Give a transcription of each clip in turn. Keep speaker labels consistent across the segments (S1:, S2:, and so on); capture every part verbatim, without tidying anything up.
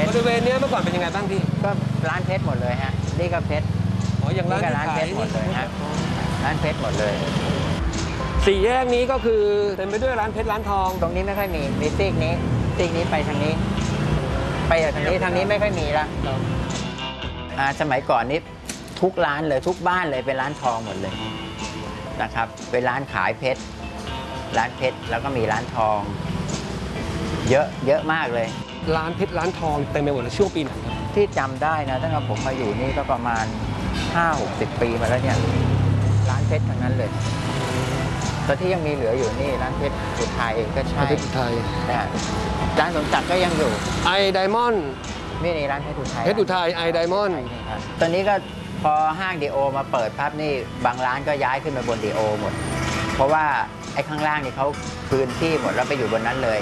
S1: บริเวณนี้เมื่อก่อนเป็นยังไงบ้างพี่
S2: ก็ร้านเพชรหมดเลยฮะนี่ก็เพชร
S1: อ๋ออย่างร้าน
S2: ร้านเพชรหมดเลยฮะร้านเพชรหมดเลย
S1: สี่แยกนี้ก็คือเต็มไปด้วยร้านเพชรร้านทอง
S2: ตรงนี้ไม่ค่อยมีมีซีกนี้ซีกนี้ไปทางนี้ไปทางนี้ทางนี้ไม่ค่อยมีละอ่าสมัยก่อนนี้ทุกร้านเลยทุกบ้านเลยเป็นร้านทองหมดเลยนะครับเป็นร้านขายเพชรร้านเพชรแล้วก็มีร้านทองเยอะเยอะมากเลย
S1: ร้านเพชรร้านทองเต็มไปหมดเลยช่วงปีไหนครับ
S2: ที่จำได้นะตั้งแต่ผมมาอยู่นี่ก็ประมาณ ห้าหกสิบ ปีมาแล้วเนี่ยร้านเพชรทั้งนั้นเลยตอนที่ยังมีเหลืออยู่นี่ร้านเพชรอุทัยก็ใช่
S1: เพชรอุทัย
S2: นะร้านสมศักดิ์ก็ยังอยู่
S1: ไอไดมอนด์
S2: นี่ในร้านเพชรอุทัย
S1: เพชรอุทัยไอไดมอนด์
S2: ตอนนี้ก็พอห้างดีโอมาเปิดปั๊บนี่บางร้านก็ย้ายขึ้นมาบนดีโอหมดเพราะว่าไอ้ข้างล่างนี่เขาพื้นที่หมดแล้วไปอยู่บนนั้นเลย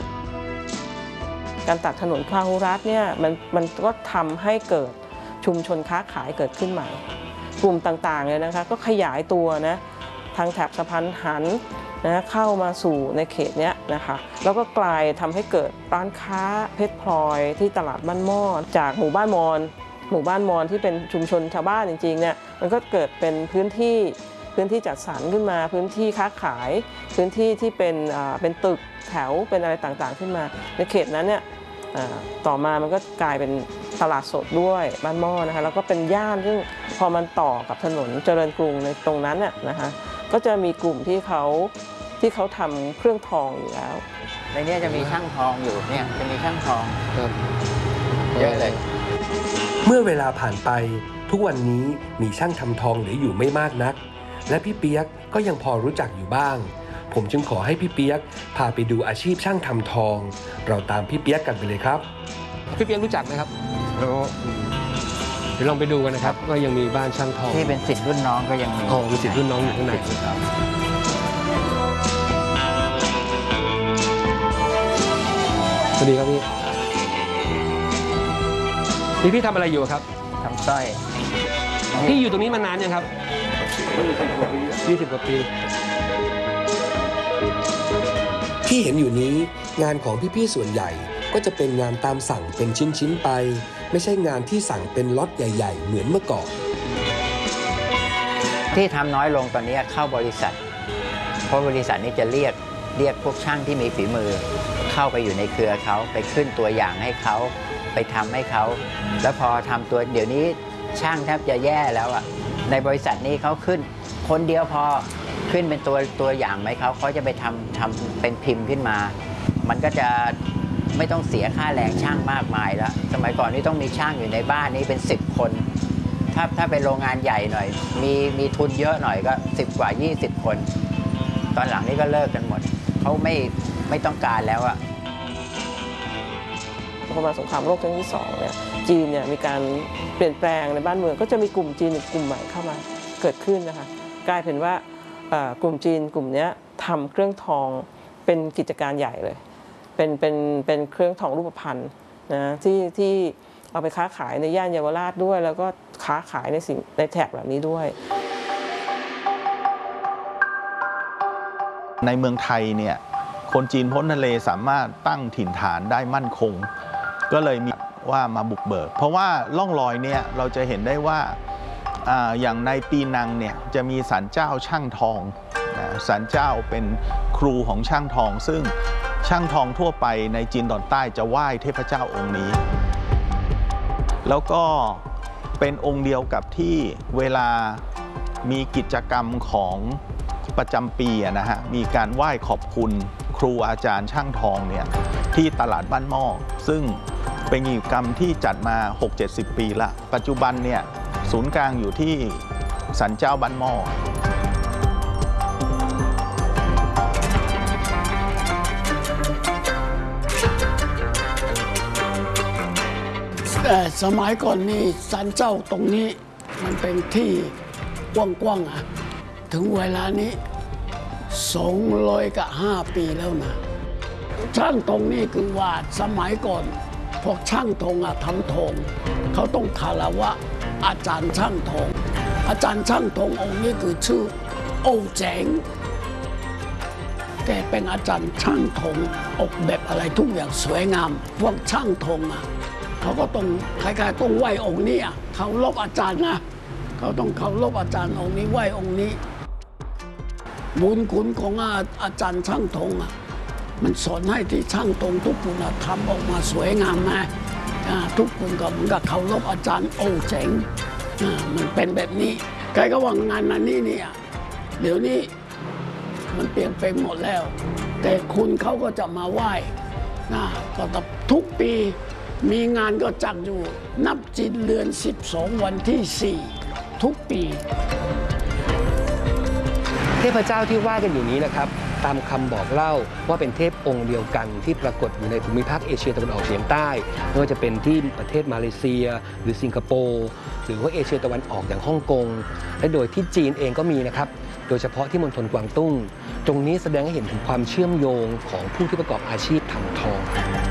S3: การตัดถนนพาหุรัตน์เนี่ยมันมันก็ทำให้เกิดชุมชนค้าขายเกิดขึ้นใหม่กลุ่มต่างๆเลยนะคะก็ขยายตัวนะทางแถบสะพานหันนะเข้ามาสู่ในเขตนี้นะคะแล้วก็กลายทำให้เกิดร้านค้าเพชรพลอยที่ตลาดบ้านหม้อจากหมู่บ้านมอญหมู่บ้านมอญที่เป็นชุมชนชาวบ้านจริงๆเนี่ยมันก็เกิดเป็นพื้นที่พื้นที่จัดสรรขึ้นมาพื้นที่ค้าขายพื้นที่ที่เป็นเป็นตึกแถวเป็นอะไรต่างๆขึ้นมาในเขตนั้นเนี่ยต่อมามันก็กลายเป็นตลาดสดด้วยบ้านหม้อนะคะแล้วก็เป็นย่านซึ่งพอมันต่อกับถนนเจริญกรุงในตรงนั้นน่ะนะคะก็จะมีกลุ่มที่เขาที่เขาทำเครื่องทองอยู่แล้ว
S2: ในนี้จะมีช่างทองอยู่เนี่ยจะมีช่างทองเยอะเลย
S4: เมื่อเวลาผ่านไปทุกวันนี้มีช่างทำทองเหลืออยู่ไม่มากนักและพี่เปี๊ยกก็ยังพอรู้จักอยู่บ้างผมจึงขอให้พี่เปี๊ยกพาไปดูอาชีพช่างทำทองเราตามพี่เปี๊ยกกันไปเลยครับ
S1: พี่เปี๊ยกรู้จักไหมครับรู้เดี๋ยวลองไปดูกันนะครับว่ายังมีบ้านช่างทอง
S2: ที่เป็นศิษย์รุ่นน้องก็ยังมี
S1: อ๋อมีศิษย์รุ่นน้องอยู่ข้างในสวัสดีครับพี่นี่พี่ทำอะไรอยู่ครับ
S2: ทำสร้อย
S1: พี่อยู่ตรงนี้มานานยังครับยี่สิบกว่าปี
S4: ที่เห็นอยู่นี้งานของพี่ๆส่วนใหญ่ก็จะเป็นงานตามสั่งเป็นชิ้นๆไปไม่ใช่งานที่สั่งเป็นล็อตใหญ่ๆเหมือนเมื่อก่อน
S2: ที่ทำน้อยลงตอนนี้เข้าบริษัทเพราะบริษัทนี้จะเรียกเรียกพวกช่างที่มีฝีมือเข้าไปอยู่ในเครือเขาไปขึ้นตัวอย่างให้เขาไปทำให้เขาแล้วพอทำตัวเดี๋ยวนี้ช่างแทบจะแย่แล้วอ่ะในบริษัทนี้เขาขึ้นคนเดียวพอขึ้นเป็นตัวตัวอย่างไหมเขาเขาจะไปทำทำเป็นพิมพ์ขึ้นมามันก็จะไม่ต้องเสียค่าแรงช่างมากมายแล้วสมัยก่อนนี่ต้องมีช่างอยู่ในบ้านนี้เป็นสิบคนถ้าถ้าเป็นโรงงานใหญ่หน่อยมีมีทุนเยอะหน่อยก็สิบกว่ายี่สิบคนตอนหลังนี้ก็เลิกกันหมดเขาไม่ไม่ต้องการแล้วอะ
S3: พอมาสงครามโลกครั้งที่สองเนี่ยจีนเนี่ยมีการเปลี่ยนแปลงในบ้านเมืองก็จะมีกลุ่มจีนกลุ่มใหม่เข้ามาเกิดขึ้นนะคะกลายเป็นว่ากลุ่มจีนกลุ่มนี้ทำเครื่องทองเป็นกิจการใหญ่เลยเป็นเป็นเป็นเครื่องทองรูปพรรณนะที่ที่เอาไปค้าขายในย่านเยาวราชด้วยแล้วก็ค้าขายในสิ่งในแถบแบบนี้ด้วย
S5: ในเมืองไทยเนี่ยคนจีนพ้นทะเลสามารถตั้งถิ่นฐานได้มั่นคงก็เลยมีว่ามาบุกเบิกเพราะว่าล่องรอยเนี่ยเราจะเห็นได้ว่าอย่างในปีนังเนี่ยจะมีศาลเจ้าช่างทองศาลเจ้าเป็นครูของช่างทองซึ่งช่างทองทั่วไปในจีนตอนใต้จะไหว้เทพเจ้าองค์นี้แล้วก็เป็นองค์เดียวกับที่เวลามีกิจกรรมของประจำปีนะฮะมีการไหว้ขอบคุณครูอาจารย์ช่างทองเนี่ยที่ตลาดบ้านหม้อซึ่งเป็นกิจกรรมที่จัดมา หกเจ็ดสิบ ปีละปัจจุบันเนี่ยศูนย์กลางอยู่ที่ศาลเจ้าบ้านหม้อ
S6: แต่สมัยก่อนนี่ศาลเจ้าตรงนี้มันเป็นที่กว้างๆอ่ะถึงเวลานี้สองร้อยกับห้าปีแล้วนะช่างตรงนี้คือว่าสมัยก่อนพวกช่างทองอะทำทองเขาต้องคารวะอาจารย์ช่างทองอาจารย์ช่างทององค์นี้คือชื่อโอ้แจ๋งแกเป็นอาจารย์ช่างทองออกแบบอะไรทุกอย่างสวยงามพวกช่างทองอะเขาก็ต้องคล้ายๆต้องไหว้องค์นี้อ่ะเขารพอาจารย์นะเขาต้องเคารพอาจารย์องค์นี้ไหว้องค์นี้บุญคุณของอาอาจารย์ช่างธงอ่ะมันสอนให้ที่ช่างธงทุกคนทำออกมาสวยงามนะทุกคนก็เหมือนกับเคารพอาจารย์โอ้เจ๋งมันเป็นแบบนี้ใครก็ว่างานนั้นนี่เนี่ยเดี๋ยวนี้มันเปลี่ยนไปหมดแล้วแต่คุณเขาก็จะมาไหว้นะก็ทุกปีมีงานก็จัดอยู่นับจิตเดือนสิบสองวันที่สี่ทุกปี
S1: เทพเจ้าที่ว่ากันอยู่นี้นะครับตามคำบอกเล่าว่าเป็นเทพองค์เดียวกันที่ปรากฏอยู่ในภูมิภาคเอเชียตะวันออกเฉียงใต้ไม่ว่าจะเป็นที่ประเทศมาเลเซียหรือสิงคโปร์หรือว่าเอเชียตะวันออกอย่างฮ่องกงและโดยที่จีนเองก็มีนะครับโดยเฉพาะที่มณฑลกวางตุ้งตรงนี้แสดงให้เห็นถึงความเชื่อมโยงของผู้ที่ประกอบอาชีพทำทอง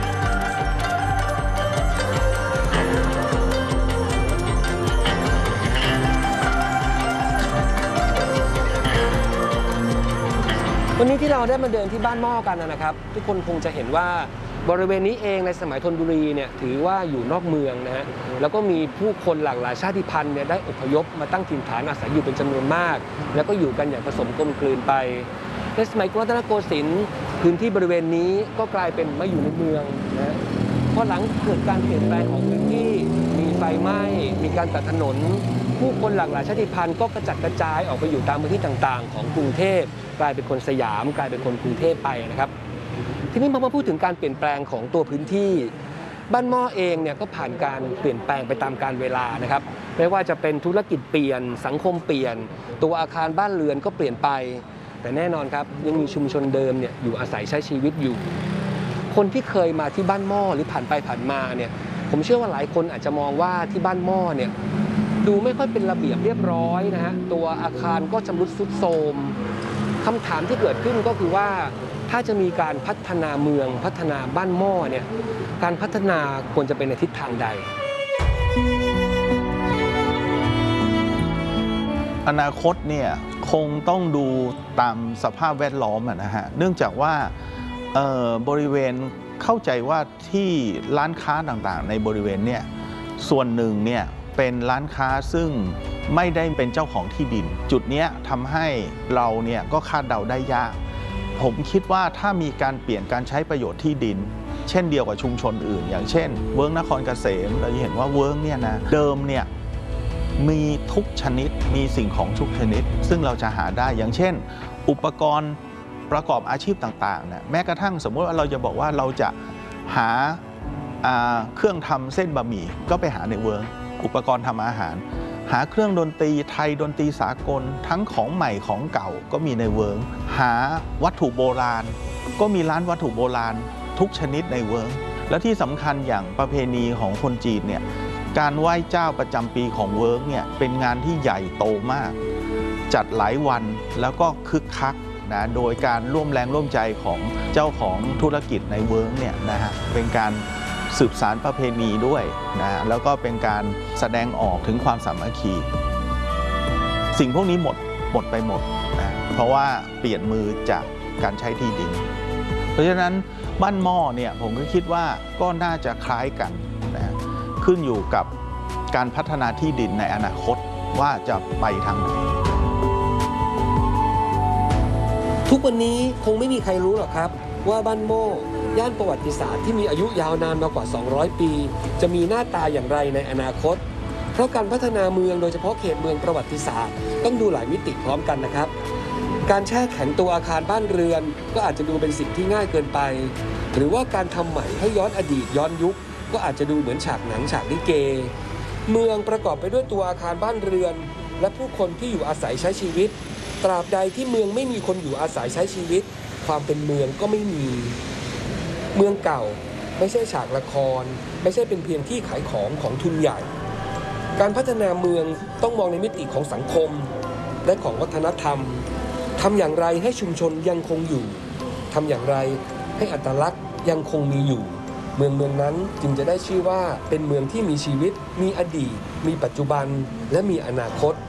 S1: วันนี้ที่เราได้มาเดินที่บ้านหม้อกันนะครับทุกคนคงจะเห็นว่าบริเวณนี้เองในสมัยธนบุรีเนี่ยถือว่าอยู่นอกเมืองนะฮะแล้วก็มีผู้คนหลากหลายชาติพันธุ์เนี่ยได้อพยพมาตั้งถิ่นฐานอาศัยอยู่เป็นจำนวนมากแล้วก็อยู่กันอย่างผสมกลมกลืนไปในสมัยกรุงรัตนโกสินทร์พื้นที่บริเวณนี้ก็กลายเป็นมาอยู่ในเมืองนะพอหลังเกิดการเปลี่ยนแปลงของพื้นที่มีไฟไหม้มีการตัดถนนผู้คนหลากหลายชาติพันธุ์ก็กระจัดกระจายออกไปอยู่ตามพื้นที่ต่างๆของกรุงเทพกลายเป็นคนสยามกลายเป็นคนกรุงเทพไปนะครับทีนี้พอมาพูดถึงการเปลี่ยนแปลงของตัวพื้นที่บ้านหม้อเองเนี่ยก็ผ่านการเปลี่ยนแปลงไปตามกาลเวลานะครับไม่ว่าจะเป็นธุรกิจเปลี่ยนสังคมเปลี่ยนตัวอาคารบ้านเรือนก็เปลี่ยนไปแต่แน่นอนครับยังมีชุมชนเดิมเนี่ยอยู่อาศัยใช้ชีวิตอยู่คนที่เคยมาที่บ้านหม้อหรือผ่านไปผ่านมาเนี่ยผมเชื่อว่าหลายคนอาจจะมองว่าที่บ้านหม้อเนี่ยดูไม่ค่อยเป็นระเบียบเรียบร้อยนะฮะตัวอาคารก็ชำรุดทรุดโทรมคำถามที่เกิดขึ้นก็คือว่าถ้าจะมีการพัฒนาเมืองพัฒนาบ้านหม้อเนี่ยการพัฒนาควรจะเป็นในทิศทางใด
S5: อนาคตเนี่ยคงต้องดูตามสภาพแวดล้อมนะฮะเนื่องจากว่าบริเวณเข้าใจว่าที่ร้านค้าต่างๆในบริเวณเนี่ยส่วนหนึ่งเนี่ยเป็นร้านค้าซึ่งไม่ได้เป็นเจ้าของที่ดินจุดนี้ทำให้เราเนี่ยก็คาดเดาได้ยากผมคิดว่าถ้ามีการเปลี่ยนการใช้ประโยชน์ที่ดินเช่นเดียวกับชุมชนอื่นอย่างเช่นเวิร์กนครเกษมเราจะเห็นว่าเวิร์กเนี่ยนะเดิมเนี่ยมีทุกชนิดมีสิ่งของทุกชนิดซึ่งเราจะหาได้อย่างเช่นอุปกรณ์ประกอบอาชีพต่างๆนะแม้กระทั่งสมมติว่าเราจะบอกว่าเราจะหาเครื่องทำเส้นบะหมี่ก็ไปหาในเวิร์กอุปกรณ์ทำอาหารหาเครื่องดนตรีไทยดนตรีสากลทั้งของใหม่ของเก่าก็มีในเวิร์กหาวัตถุโบราณก็มีร้านวัตถุโบราณทุกชนิดในเวิร์กและที่สำคัญอย่างประเพณีของคนจีนเนี่ยการไหว้เจ้าประจำปีของเวิร์กเนี่ยเป็นงานที่ใหญ่โตมากจัดหลายวันแล้วก็คึกคักนะโดยการร่วมแรงร่วมใจของเจ้าของธุรกิจในเวิร์กเนี่ยนะฮะเป็นการสืบสานประเพณีด้วยนะแล้วก็เป็นการแสดงออกถึงความสามัคคีสิ่งพวกนี้หมดหมดไปหมดนะเพราะว่าเปลี่ยนมือจากการใช้ที่ดินเพราะฉะนั้นบ้านหม้อเนี่ยผมก็คิดว่าก็น่าจะคล้ายกันนะขึ้นอยู่กับการพัฒนาที่ดินในอนาคตว่าจะไปทางไหน
S1: ทุกวันนี้คงไม่มีใครรู้หรอกครับว่าบ้านหม้อย่านประวัติศาสตร์ที่มีอายุยาวนานมากว่าสองร้อยปีจะมีหน้าตาอย่างไรในอนาคตเพราะการพัฒนาเมืองโดยเฉพาะเขตเมืองประวัติศาสตร์ต้องดูหลายมิติพร้อมกันนะครับการแช่แข็งตัวอาคารบ้านเรือนก็อาจจะดูเป็นสิ่งที่ง่ายเกินไปหรือว่าการทำใหม่ให้ย้อนอดีตย้อนยุคก็อาจจะดูเหมือนฉากหนังฉากลิเกเมืองประกอบไปด้วยตัวอาคารบ้านเรือนและผู้คนที่อยู่อาศัยใช้ชีวิตตราบใดที่เมืองไม่มีคนอยู่อาศัยใช้ชีวิตความเป็นเมืองก็ไม่มีเมืองเก่าไม่ใช่ฉากละครไม่ใช่เป็นเพียงที่ขายของของทุนใหญ่การพัฒนาเมืองต้องมองในมิติของสังคมและของวัฒนธรรมทำอย่างไรให้ชุมชนยังคงอยู่ทำอย่างไรให้อัตลักษณ์ยังคงมีอยู่เมืองเมืองนั้นจึงจะได้ชื่อว่าเป็นเมืองที่มีชีวิตมีอดีตมีปัจจุบันและมีอนาคต